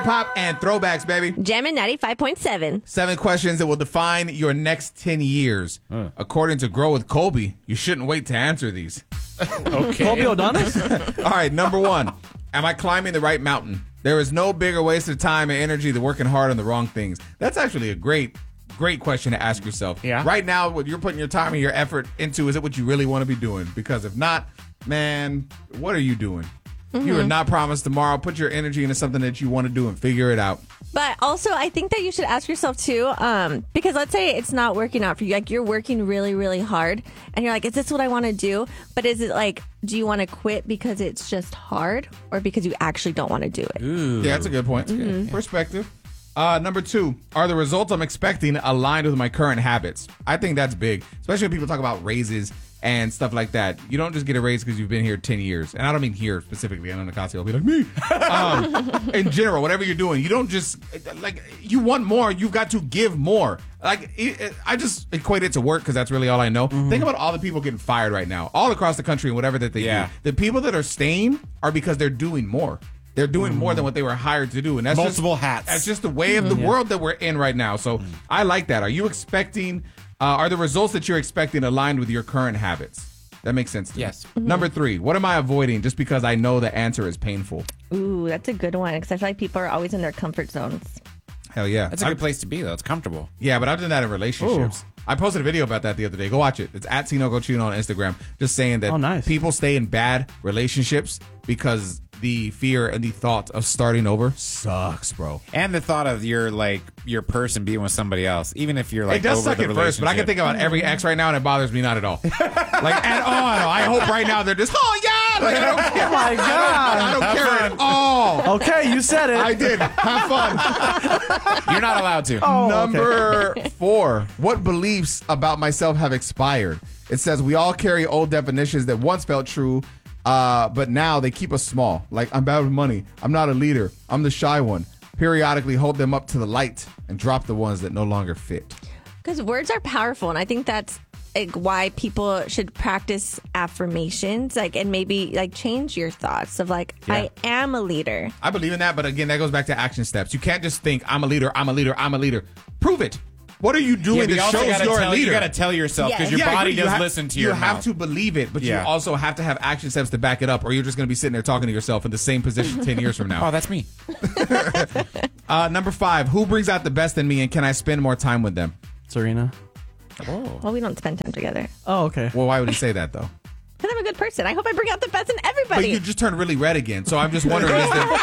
Pop and throwbacks, baby. Jammin' 95.7. 7 questions that will define your next 10 years. According to Grow with Colby, you shouldn't wait to answer these. Okay. Colby O'Donis? All right, number 1. Am I climbing the right mountain? There is no bigger waste of time and energy than working hard on the wrong things. That's actually a great question to ask yourself. Yeah. Right now, what you're putting your time and your effort into, is it what you really want to be doing? Because if not, man, what are you doing? You are not promised tomorrow. Put your energy into something that you want to do and figure it out. But also, I think that you should ask yourself, too, because let's say it's not working out for you. Like, you're working really, really hard, and you're like, is this what I want to do? But is it like, do you want to quit because it's just hard, or because you actually don't want to do it? Yeah, that's a good point. Perspective. Number 2, are the results I'm expecting aligned with my current habits? I think that's big, especially when people talk about raises and stuff like that. You don't just get a raise because you've been here 10 years. And I don't mean here specifically. I know Nicasio will be like, me. In general, whatever you're doing, you don't just, like, you want more. You've got to give more. Like, I just equate it to work because that's really all I know. Think about all the people getting fired right now, all across the country and whatever that they do. The people that are staying are because they're doing more. They're doing more than what they were hired to do. And that's multiple hats. That's just the way of the world that we're in right now. So I like that. Are you expecting... are the results that you're expecting aligned with your current habits? That makes sense to me. Yes. Number 3, what am I avoiding just because I know the answer is painful? Ooh, that's a good one, because I feel like people are always in their comfort zones. Hell yeah. That's a good place to be, though. It's comfortable. Yeah, but I've done that in relationships. I posted a video about that the other day. Go watch it. It's at Tino Cochino on Instagram. Just saying that people stay in bad relationships because the fear and the thought of starting over sucks, bro. And the thought of your person being with somebody else, even if you're like it does over suck the at first, but I can think about every ex right now and it bothers me not at all. Like at all. I hope right now they're just, oh yeah, like I don't care. Oh my God. I don't care at all. Okay, you said it. I did. Have fun. You're not allowed to. Number 4, what beliefs about myself have expired? It says we all carry old definitions that once felt true, but now they keep us small. Like, I'm bad with money. I'm not a leader. I'm the shy one. Periodically hold them up to the light and drop the ones that no longer fit. Because words are powerful, and I think that's like why people should practice affirmations, like, and maybe like change your thoughts of like, I am a leader. I believe in that, but again, that goes back to action steps. You can't just think, I'm a leader, I'm a leader, I'm a leader. Prove it. What are you doing that shows you're a leader? You got to tell yourself, because your body does listen to your mouth. You have to believe it, but you also have to have action steps to back it up, or you're just going to be sitting there talking to yourself in the same position 10 years from now. Oh, that's me. Number 5, who brings out the best in me and can I spend more time with them? Serena. Well, we don't spend time together. Oh, okay. Well, why would he say that, though? Because I'm a good person. I hope I bring out the best in everybody. But you just turned really red again, so I'm just wondering.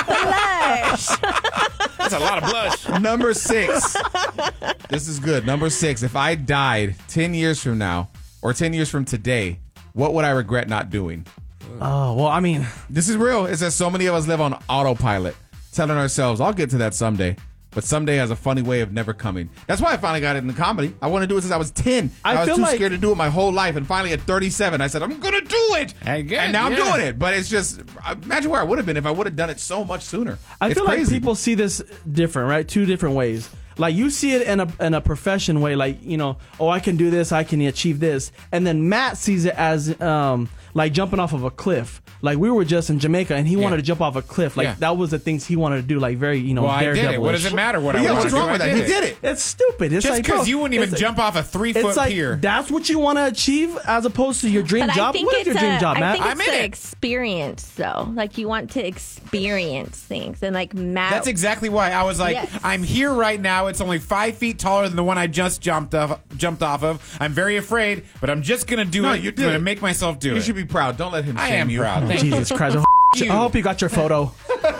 Blush. That's a lot of blush. Number 6. This is good. Number 6. If I died 10 years from now, or 10 years from today, what would I regret not doing? Oh, well, I mean, this is real. It says so many of us live on autopilot, telling ourselves, I'll get to that someday. But someday has a funny way of never coming. That's why I finally got it in the comedy. I want to do it since I was 10. I was too scared to do it my whole life. And finally at 37, I said, I'm going to do it. And now I'm doing it. But it's just, imagine where I would have been if I would have done it so much sooner. I feel like people see this different, right? 2 different ways. Like, you see it in a profession way, like, you know, oh, I can do this, I can achieve this. And then Matt sees it as like jumping off of a cliff. Like, we were just in Jamaica and he wanted to jump off a cliff. Like, that was the things he wanted to do, like, very, you know, well, I did it. What does it matter what I wanted what's to do? wrong with that? He did it. It's stupid. It's just like, because you wouldn't even jump off a 3-foot like, pier. That's what you want to achieve as opposed to your dream job? What is your dream job, Matt? I think it's the experience, though. Like, you want to experience things. And, like, Matt... That's exactly why I was like, I'm here right now. It's only 5 feet taller than the one I just jumped off of. I'm very afraid, but I'm just going to do it. I'm going to make myself do it. You should be proud. Don't let him shame you. I am proud. Jesus Christ. I hope you got your photo.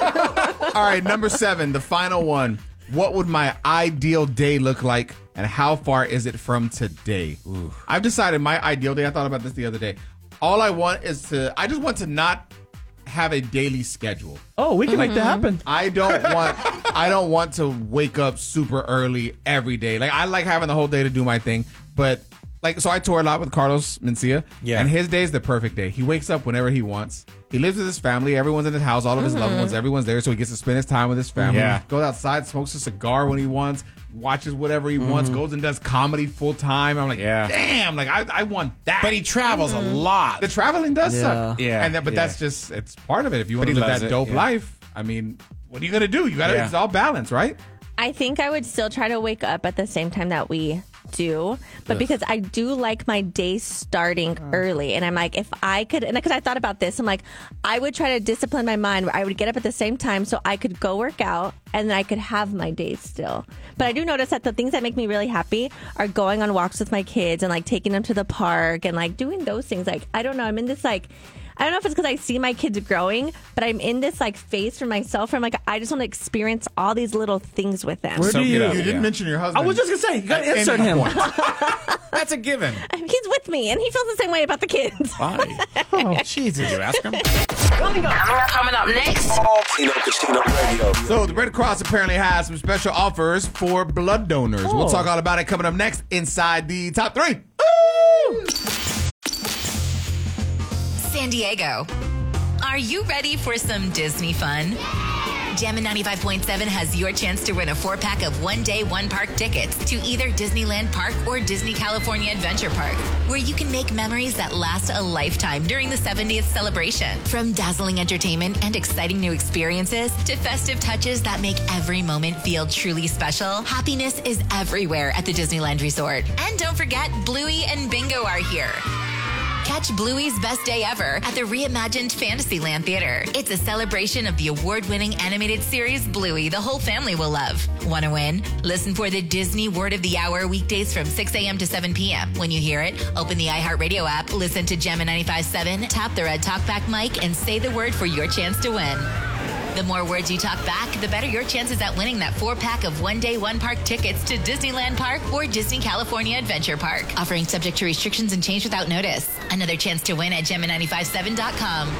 All right, number 7, the final one. What would my ideal day look like, and how far is it from today? Ooh. I've decided my ideal day, I thought about this the other day. All I want is I just want to not have a daily schedule. Oh, we can make that happen. I don't want to wake up super early every day. Like, I like having the whole day to do my thing, but like, so I tour a lot with Carlos Mencia, and his day is the perfect day. He wakes up whenever he wants. He lives with his family. Everyone's in his house. All of his loved ones. Everyone's there, so he gets to spend his time with his family. Yeah. Goes outside, smokes a cigar when he wants, watches whatever he wants, goes and does comedy full time. I'm like, damn, like I want that. But he travels a lot. The traveling does suck. Yeah. And but that's just, it's part of it. If you want to live that dope life, I mean, what are you going to do? You got to, it's all balance, right? I think I would still try to wake up at the same time that we do, but because I do like my day starting early, and I'm like, if I could, and because I thought about this, I'm like, I would try to discipline my mind where I would get up at the same time so I could go work out and then I could have my days still. But I do notice that the things that make me really happy are going on walks with my kids and like taking them to the park and like doing those things. Like, I don't know, I'm in this like, I don't know if it's because I see my kids growing, but I'm in this like phase for myself where I'm like, I just want to experience all these little things with them. Where do you didn't mention your husband. I was just going to say, you got to insert him. That's a given. He's with me, and he feels the same way about the kids. Why? Oh, Jesus. Did you ask him? Coming up next. Tino Casino Radio. So the Red Cross apparently has some special offers for blood donors. Oh. We'll talk all about it coming up next inside the top 3. Woo! San Diego. Are you ready for some Disney fun? Jammin' 95.7 has your chance to win a 4-pack of one-day, one-park tickets to either Disneyland Park or Disney California Adventure Park, where you can make memories that last a lifetime during the 70th celebration. From dazzling entertainment and exciting new experiences to festive touches that make every moment feel truly special, happiness is everywhere at the Disneyland Resort. And don't forget, Bluey and Bingo are here. Catch Bluey's best day ever at the reimagined Fantasyland Theater. It's a celebration of the award-winning animated series Bluey the whole family will love. Want to win? Listen for the Disney Word of the Hour weekdays from 6 a.m. to 7 p.m. When you hear it, open the iHeartRadio app, listen to Jammin' 95.7, tap the red talkback mic, and say the word for your chance to win. The more words you talk back, the better your chances at winning that 4-pack of one-day, one-park tickets to Disneyland Park or Disney California Adventure Park. Offering subject to restrictions and change without notice. Another chance to win at Gemma957.com.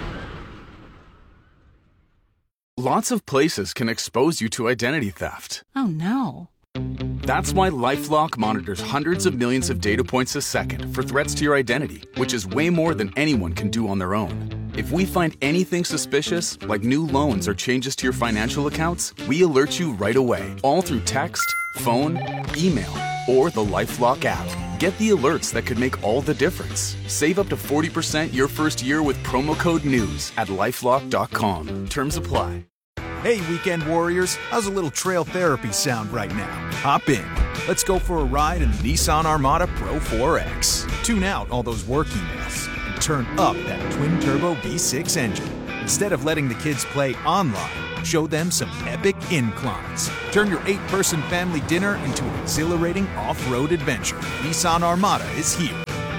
Lots of places can expose you to identity theft. Oh, no. That's why LifeLock monitors hundreds of millions of data points a second for threats to your identity, which is way more than anyone can do on their own. If we find anything suspicious, like new loans or changes to your financial accounts, we alert you right away, all through text, phone, email, or the LifeLock app. Get the alerts that could make all the difference. Save up to 40% your first year with promo code NEWS at LifeLock.com. Terms apply. Hey, weekend warriors, how's a little trail therapy sound right now? Hop in. Let's go for a ride in the Nissan Armada Pro 4X. Tune out all those work emails and turn up that twin-turbo V6 engine. Instead of letting the kids play online, show them some epic inclines. Turn your 8-person family dinner into an exhilarating off-road adventure. Nissan Armada is here.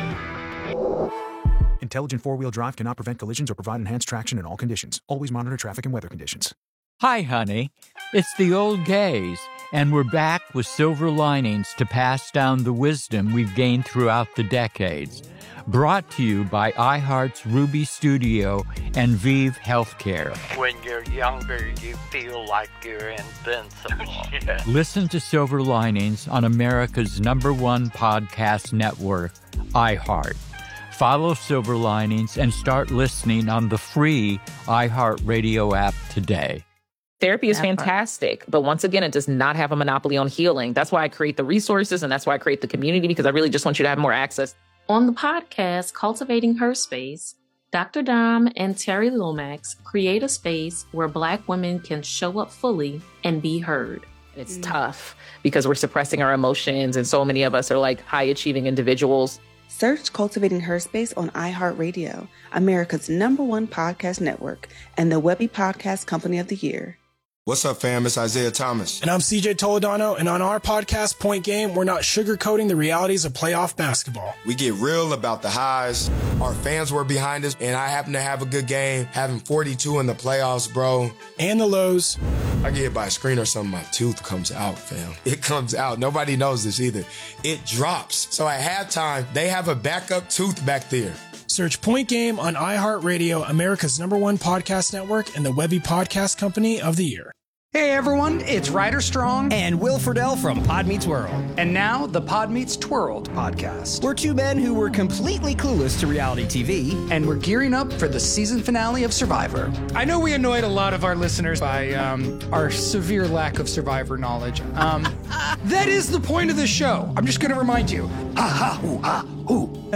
Intelligent four-wheel drive cannot prevent collisions or provide enhanced traction in all conditions. Always monitor traffic and weather conditions. Hi, honey. It's the old gays, and we're back with silver linings to pass down the wisdom we've gained throughout the decades. Brought to you by iHeart's Ruby Studio and Vive Healthcare. When you're younger, you feel like you're invincible. Yeah. Listen to Silver Linings on America's #1 podcast network, iHeart. Follow Silver Linings and start listening on the free iHeartRadio app today. Therapy is fantastic, but once again, it does not have a monopoly on healing. That's why I create the resources, and that's why I create the community, because I really just want you to have more access. On the podcast, Cultivating Her Space, Dr. Dom and Terry Lomax create a space where Black women can show up fully and be heard. It's tough because we're suppressing our emotions, and so many of us are like high-achieving individuals. Search Cultivating Her Space on iHeartRadio, America's #1 podcast network, and the Webby Podcast Company of the Year. What's up, fam? It's Isaiah Thomas. And I'm CJ Toledano, and on our podcast, Point Game, we're not sugarcoating the realities of playoff basketball. We get real about the highs. Our fans were behind us, and I happen to have a good game, having 42 in the playoffs, bro. And the lows. I get hit by a screen or something, my tooth comes out, fam. It comes out. Nobody knows this either. It drops. So at halftime, they have a backup tooth back there. Search Point Game on iHeartRadio, America's #1 podcast network, and the Webby Podcast Company of the Year. Hey everyone, it's Ryder Strong and Will Friedle from Pod Meets World. And now the Pod Meets Twirled podcast. We're two men who were completely clueless to reality TV, and we're gearing up for the season finale of Survivor. I know we annoyed a lot of our listeners by our severe lack of Survivor knowledge. That is the point of the show. I'm just going to remind you. Again,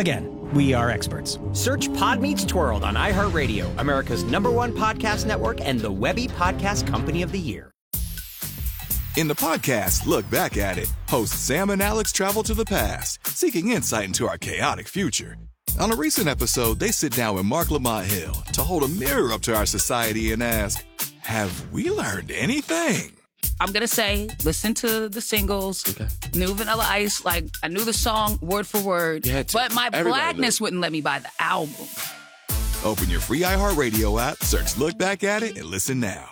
we are experts. Search Pod Meets Twirled on iHeartRadio, America's #1 podcast network and the Webby Podcast Company of the Year. In the podcast, Look Back at It, hosts Sam and Alex travel to the past, seeking insight into our chaotic future. On a recent episode, they sit down with Mark Lamont Hill to hold a mirror up to our society and ask, have we learned anything? I'm going to say, listen to the singles, New Vanilla Ice, like, I knew the song word for word, but my blackness wouldn't let me buy the album. Open your free iHeartRadio app, search Look Back at It, and listen now.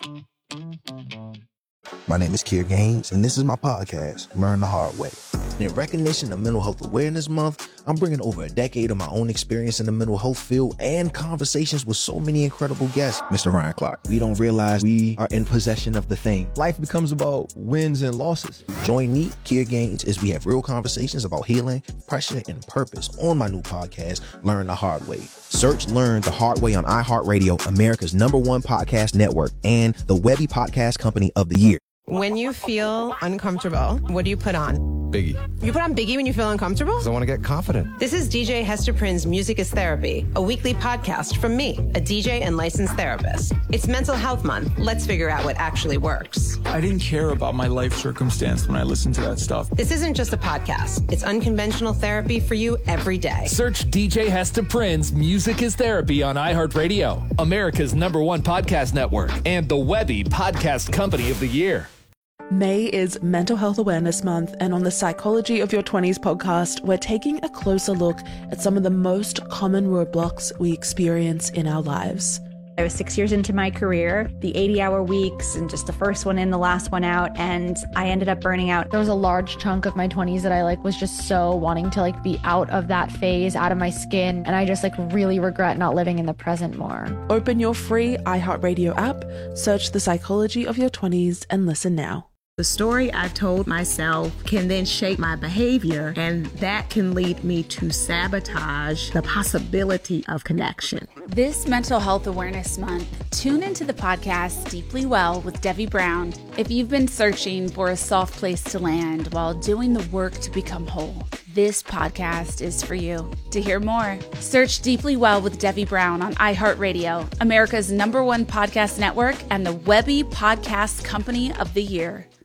My name is Kier Gaines, and this is my podcast, Learn the Hard Way. In recognition of Mental Health Awareness Month, I'm bringing over a decade of my own experience in the mental health field and conversations with so many incredible guests. Mr. Ryan Clark, we don't realize we are in possession of the thing. Life becomes about wins and losses. Join me, Kier Gaines, as we have real conversations about healing, pressure, and purpose on my new podcast, Learn the Hard Way. Search Learn the Hard Way on iHeartRadio, America's #1 podcast network, and the Webby Podcast Company of the Year. When you feel uncomfortable, what do you put on? Biggie. You put on Biggie when you feel uncomfortable? Because I want to get confident. This is DJ Hester Prynne's Music is Therapy, a weekly podcast from me, a DJ and licensed therapist. It's Mental Health Month. Let's figure out what actually works. I didn't care about my life circumstance when I listened to that stuff. This isn't just a podcast. It's unconventional therapy for you every day. Search DJ Hester Prynne's Music is Therapy on iHeartRadio, America's #1 podcast network, and the Webby Podcast Company of the Year. May is Mental Health Awareness Month, and on the Psychology of Your 20s podcast, we're taking a closer look at some of the most common roadblocks we experience in our lives. I was 6 years into my career, the 80-hour weeks and just the first one in, the last one out, and I ended up burning out. There was a large chunk of my 20s that I was just so wanting to be out of that phase, out of my skin, and I just really regret not living in the present more. Open your free iHeartRadio app, search The Psychology of Your 20s, and listen now. The story I told myself can then shape my behavior, and that can lead me to sabotage the possibility of connection. This Mental Health Awareness Month, tune into the podcast Deeply Well with Debbie Brown. If you've been searching for a soft place to land while doing the work to become whole, this podcast is for you. To hear more, search Deeply Well with Debbie Brown on iHeartRadio, America's #1 podcast network, and the Webby Podcast Company of the Year.